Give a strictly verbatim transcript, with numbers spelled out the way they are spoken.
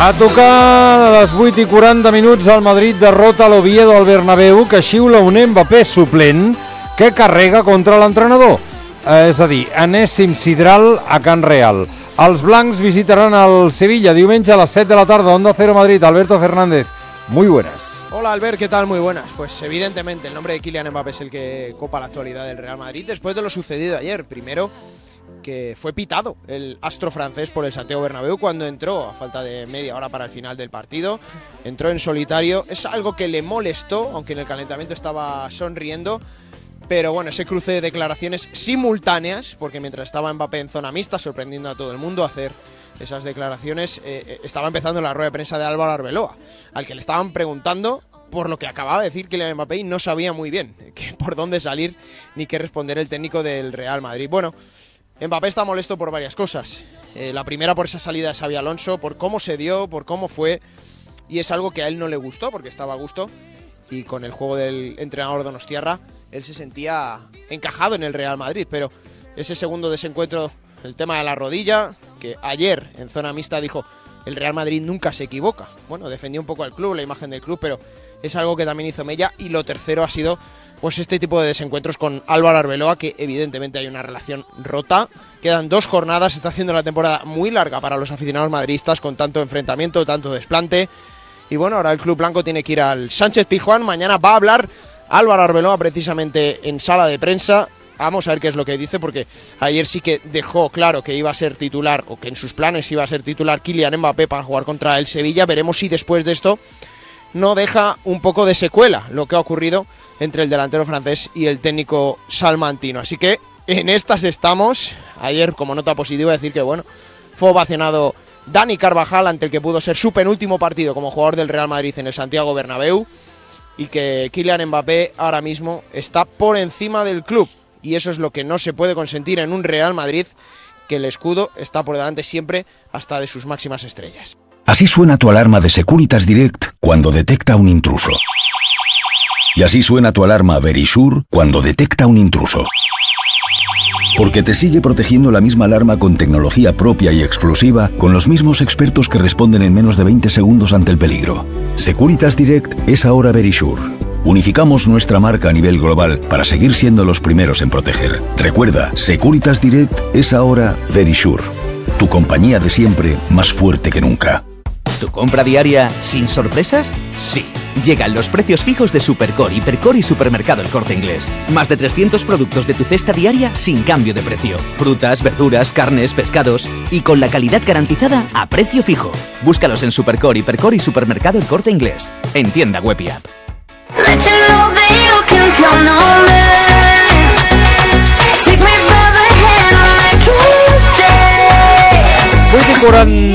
A tocar a les vuit i quaranta minuts el Madrid derrota l'Oviedo al Bernabéu, que xiula un Mbappé suplent que carrega contra l'entrenador. Eh, és a dir, enèsim sidral a Can Real. Els blancs visitaran el Sevilla diumenge a les set de la tarda. Onda Cero Madrid, Alberto Fernández. Muy buenas. Hola Albert, ¿qué tal? Muy buenas. Pues evidentemente el nombre de Kylian Mbappé es el que copa la actualidad del Real Madrid después de lo sucedido ayer. Primero, que fue pitado el astro francés por el Santiago Bernabéu cuando entró a falta de media hora para el final del partido. Entró en solitario. Es algo que le molestó, aunque en el calentamiento estaba sonriendo. Pero bueno, ese cruce de declaraciones simultáneas, porque mientras estaba Mbappé en zona mixta, sorprendiendo a todo el mundo a hacer esas declaraciones, eh, estaba empezando la rueda de prensa de Álvaro Arbeloa, al que le estaban preguntando por lo que acababa de decir Kylian Mbappé y no sabía muy bien que por dónde salir ni qué responder el técnico del Real Madrid. Bueno, Mbappé está molesto por varias cosas. Eh, la primera por esa salida de Xabi Alonso, por cómo se dio, por cómo fue, y es algo que a él no le gustó porque estaba a gusto y con el juego del entrenador donostiarra él se sentía encajado en el Real Madrid, pero ese segundo desencuentro, el tema de la rodilla, que ayer en zona mixta dijo el Real Madrid nunca se equivoca. Bueno, defendió un poco al club, la imagen del club, pero es algo que también hizo mella. Y lo tercero ha sido pues este tipo de desencuentros con Álvaro Arbeloa, que evidentemente hay una relación rota. Quedan dos jornadas, está haciendo la temporada muy larga para los aficionados madridistas con tanto enfrentamiento, tanto desplante. Y bueno, ahora el club blanco tiene que ir al Sánchez Pizjuán. Mañana va a hablar Álvaro Arbeloa precisamente en sala de prensa. Vamos a ver qué es lo que dice, porque ayer sí que dejó claro que iba a ser titular, o que en sus planes iba a ser titular Kylian Mbappé para jugar contra el Sevilla. Veremos si después de esto no deja un poco de secuela lo que ha ocurrido entre el delantero francés y el técnico salmantino. Así que en estas estamos. Ayer, como nota positiva, decir que bueno, fue ovacionado Dani Carvajal, ante el que pudo ser su penúltimo partido como jugador del Real Madrid en el Santiago Bernabéu, y que Kylian Mbappé ahora mismo está por encima del club, y eso es lo que no se puede consentir en un Real Madrid, que el escudo está por delante siempre hasta de sus máximas estrellas. Así suena tu alarma de Securitas Direct cuando detecta un intruso. Y así suena tu alarma Verisure cuando detecta un intruso. Porque te sigue protegiendo la misma alarma con tecnología propia y exclusiva, con los mismos expertos que responden en menos de veinte segundos ante el peligro. Securitas Direct es ahora Verisure. Unificamos nuestra marca a nivel global para seguir siendo los primeros en proteger. Recuerda, Securitas Direct es ahora Verisure. Tu compañía de siempre, más fuerte que nunca. ¿Tu compra diaria sin sorpresas? Sí. Llegan los precios fijos de Supercore, Hipercore y Supermercado El Corte Inglés. Más de trescientos productos de tu cesta diaria sin cambio de precio. Frutas, verduras, carnes, pescados y con la calidad garantizada a precio fijo. Búscalos en Supercore, Hipercore y Supermercado El Corte Inglés. En tienda web y app. vuit i quaranta